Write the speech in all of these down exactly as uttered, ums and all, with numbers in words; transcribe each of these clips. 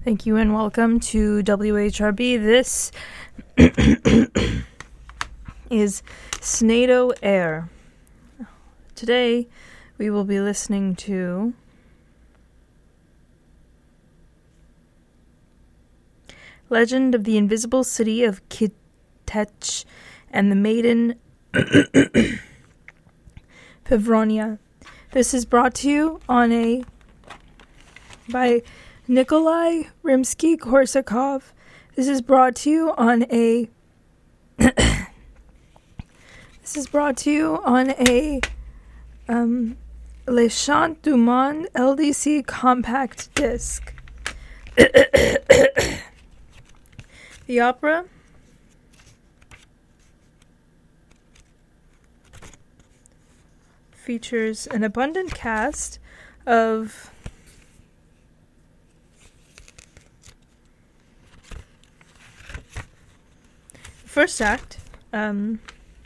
Thank you and welcome to W H R B. This is Snado Air. Today we will be listening to Legend of the Invisible City of Kitech and the Maiden Fevronia. This is brought to you on a by Nikolai Rimsky-Korsakov. This is brought to you on a This is brought to you on a um Le Chant du Monde L D C compact disc. The opera features an abundant cast of first act. Um,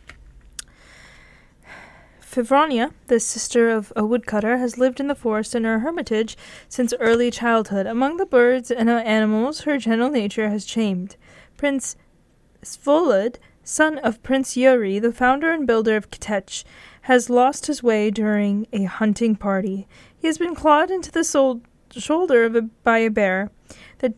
Fevronia, the sister of a woodcutter, has lived in the forest in her hermitage since early childhood. Among the birds and animals, her gentle nature has chamed. Prince Svolod, son of Prince Yuri, the founder and builder of Kitech, has lost his way during a hunting party. He has been clawed into the sol- shoulder of a, by a bear. The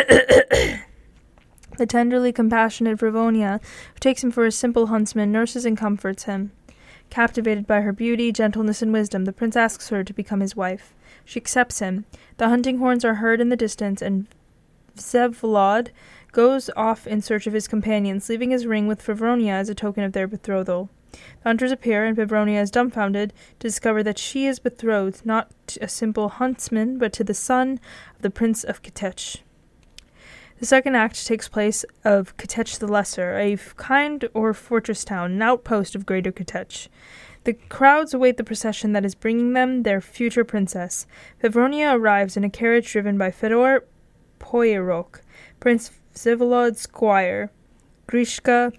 The tenderly compassionate Fevronia, who takes him for a simple huntsman, nurses and comforts him. Captivated by her beauty, gentleness, and wisdom, the prince asks her to become his wife. She accepts him. The hunting horns are heard in the distance, and Vsevolod goes off in search of his companions, leaving his ring with Fevronia as a token of their betrothal. The hunters appear, and Fevronia is dumbfounded to discover that she is betrothed not to a simple huntsman, but to the son of the Prince of Kitech. The second act takes place of Kitech the Lesser, a kind or fortress town, an outpost of Greater Kitech. The crowds await the procession that is bringing them their future princess. Fevronia arrives in a carriage driven by Fedor Poirok, Prince Vsevolod's squire. Grishka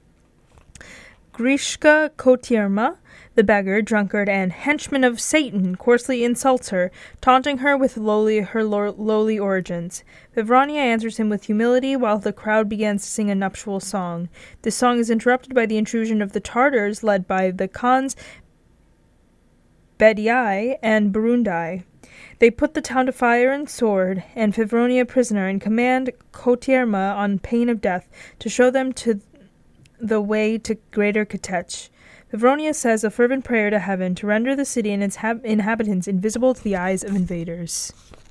Grishka Kotyrma, the beggar, drunkard, and henchman of Satan, coarsely insults her, taunting her with lowly, her lo- lowly origins. Fevronia answers him with humility while the crowd begins to sing a nuptial song. This song is interrupted by the intrusion of the Tartars, led by the Khans Bediai and Burundai. They put the town to fire and sword, and Fevronia prisoner, and command Kotyrma on pain of death to show them to the way to Greater Kitech. Fevronia says a fervent prayer to heaven to render the city and its hab- inhabitants invisible to the eyes of invaders.